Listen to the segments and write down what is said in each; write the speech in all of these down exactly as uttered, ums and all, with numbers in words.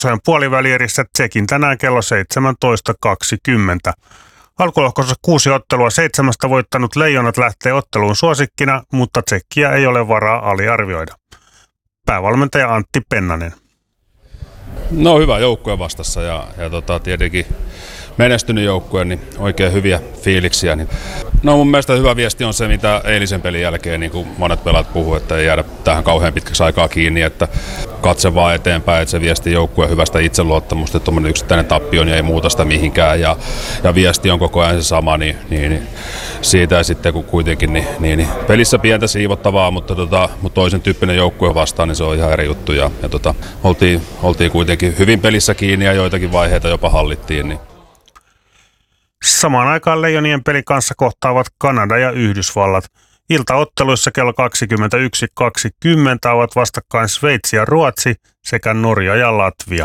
Kisojen puolivälierissä Tsekin tänään kello seitsemäntoista kaksikymmentä. Alkulohkossa kuusi ottelua seitsemästä voittanut Leijonat lähtee otteluun suosikkina, mutta Tsekkiä ei ole varaa aliarvioida. Päävalmentaja Antti Pennanen. No hyvä joukkue vastassa ja, ja tota, tietenkin menestynyt joukkue, niin oikein hyviä fiiliksiä. Niin. No mun mielestä hyvä viesti on se, mitä eilisen pelin jälkeen niin kuin monet pelaat puhuu, että ei jäädä tähän kauhean pitkäksi aikaa kiinni, että katse vaan eteenpäin, että se viesti joukkueen hyvästä itseluottamusta, että tuommoinen yksittäinen tappio niin ei muuta sitä mihinkään ja, ja viesti on koko ajan se sama, niin, niin, niin siitä ja sitten kun kuitenkin niin, niin, niin pelissä pientä siivottavaa, mutta, tota, mutta toisen tyyppinen joukkue vastaan, niin se on ihan eri juttu ja, ja tota, oltiin, oltiin kuitenkin hyvin pelissä kiinni ja joitakin vaiheita jopa hallittiin. Niin. Samaan aikaan Leijonien pelin kanssa kohtaavat Kanada ja Yhdysvallat. Iltaotteluissa kello kaksikymmentäyksi kaksikymmentä ovat vastakkain Sveitsi ja Ruotsi sekä Norja ja Latvia.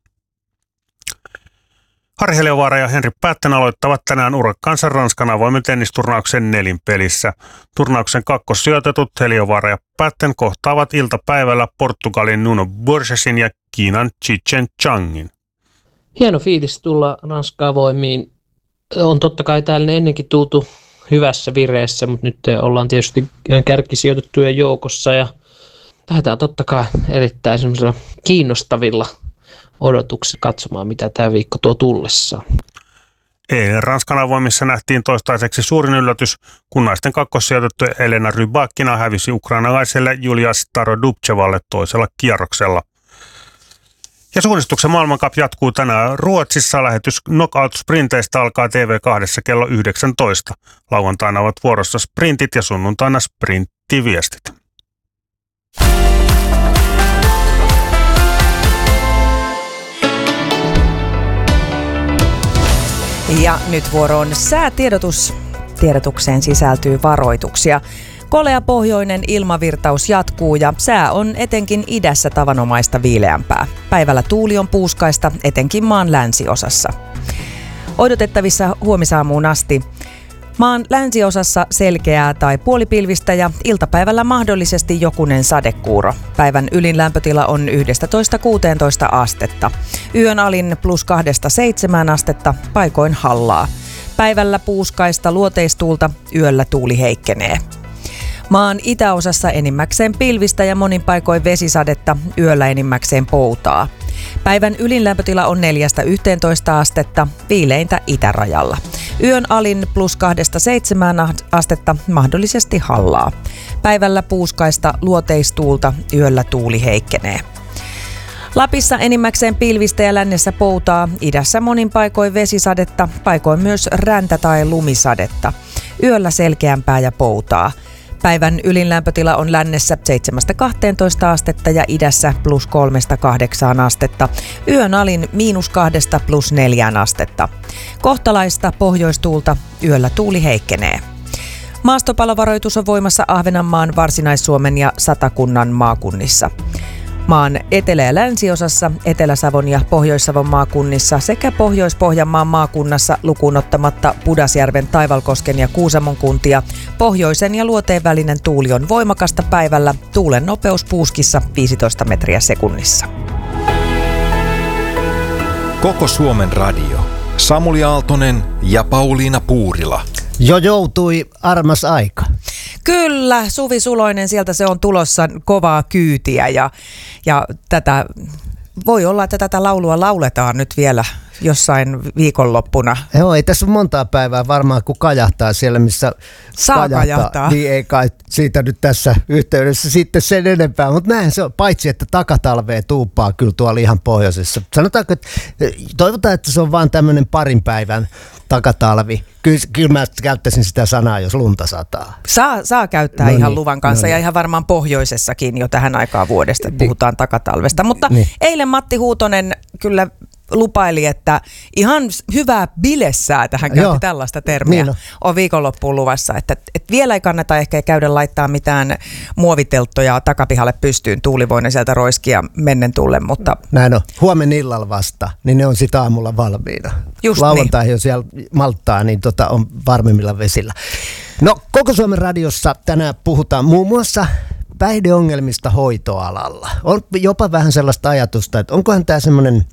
Harri Heliövaara ja Henri Päätten aloittavat tänään urakkaansa Ranskan avoimen tennisturnauksen nelinpelissä. Turnauksen kakkossijoitetut Heliövaara ja Päätten kohtaavat iltapäivällä Portugalin Nuno Burgesin ja Kiinan Chichen Changin. Hieno fiilis tulla Ranskan avoimiin. On totta kai täällä ennenkin tultu hyvässä vireessä, mutta nyt ollaan tietysti kärkisijoitettujen joukossa ja lähdetään totta kai erittäin semmoisilla kiinnostavilla odotuksilla katsomaan, mitä tämä viikko tuo tullessaan. Eilen Ranskan avoimissa nähtiin toistaiseksi suurin yllätys, kun naisten kakkossijoitettu Elena Rybakina hävisi ukrainalaiselle Julia Starodubtsevalle toisella kierroksella. Ja suunnistuksen maailmankap jatkuu tänään Ruotsissa. Lähetys knockout-sprinteistä alkaa T V kaksi kello yhdeksäntoista. Lauantaina ovat vuorossa sprintit ja sunnuntaina sprinttiviestit. Ja nyt vuoroon säätiedotus. Tiedotukseen sisältyy varoituksia. Kolea pohjoinen ilmavirtaus jatkuu ja sää on etenkin idässä tavanomaista viileämpää. Päivällä tuuli on puuskaista etenkin maan länsiosassa. Odotettavissa huomisaamuun asti. Maan länsiosassa selkeää tai puolipilvistä ja iltapäivällä mahdollisesti jokunen sadekuuro. Päivän ylin lämpötila on yksitoista kuusitoista astetta. Yön alin plus kahdesta seitsemään astetta, paikoin hallaa. Päivällä puuskaista luoteistuulta, yöllä tuuli heikkenee. Maan itäosassa enimmäkseen pilvistä ja monin paikoin vesisadetta, yöllä enimmäkseen poutaa. Päivän ylin lämpötila on neljästä yhteentoista astetta, viileintä itärajalla. Yön alin plus kahdesta seitsemään astetta, mahdollisesti hallaa. Päivällä puuskaista luoteistuulta, yöllä tuuli heikkenee. Lapissa enimmäkseen pilvistä ja lännessä poutaa, idässä monin paikoin vesisadetta, paikoin myös räntä- tai lumisadetta. Yöllä selkeämpää ja poutaa. Päivän ylin lämpötila on lännessä seitsemästä kahteentoista astetta ja idässä plus kolmesta kahdeksaan astetta. Yön alin miinus kahdesta plus neljään astetta. Kohtalaista pohjoistuulta, yöllä tuuli heikkenee. Maastopalovaroitus on voimassa Ahvenanmaan, Varsinais-Suomen ja Satakunnan maakunnissa. Maan etelä- ja länsiosassa, Etelä-Savon ja Pohjois-Savon maakunnissa sekä Pohjois-Pohjanmaan maakunnassa lukuun ottamatta Pudasjärven, Taivalkosken ja Kuusamon kuntia. Pohjoisen ja luoteen välinen tuuli on voimakasta päivällä, tuulen nopeus puuskissa viisitoista metriä sekunnissa. Koko Suomen radio. Samuli Aaltonen ja Pauliina Puurila. Jo joutui armas aika. Kyllä, Suvi Suloinen, sieltä se on tulossa kovaa kyytiä ja, ja tätä, voi olla, että tätä laulua lauletaan nyt vielä jossain viikonloppuna. Joo, ei tässä ole montaa päivää varmaan, kun kajahtaa siellä, missä saa kajahtaa. kajahtaa. Niin ei kai siitä nyt tässä yhteydessä sitten sen enempää, mutta näin se on, paitsi että takatalvea tuuppaa kyllä tuolla ihan pohjoisessa. Sanotaanko, että toivotaan, että se on vaan tämmöinen parin päivän takatalvi. Kyllä, kyllä mä käyttäisin sitä sanaa, jos lunta sataa. Saa, saa käyttää no ihan niin, luvan kanssa no ja niin. Ihan varmaan pohjoisessakin jo tähän aikaan vuodesta, että puhutaan niin. takatalvesta. Mutta niin. Eilen Matti Huutonen kyllä lupaili, että ihan hyvää bilessää tähän käytti Joo. tällaista termiä niin on viikonloppuun luvassa, että, että vielä ei kannata ehkä käydä laittaa mitään muovitelttoja takapihalle pystyyn, tuuli voi ne sieltä roiskia mennen tullen, mutta näin on. Huomenna illalla vasta, niin ne on sitä aamulla valmiina. Just lauantai, niin. jos siellä malttaa, niin tota on varmimmilla vesillä. No, Koko Suomen radiossa tänään puhutaan muun muassa päihdeongelmista hoitoalalla. On jopa vähän sellaista ajatusta, että onkohan tämä semmoinen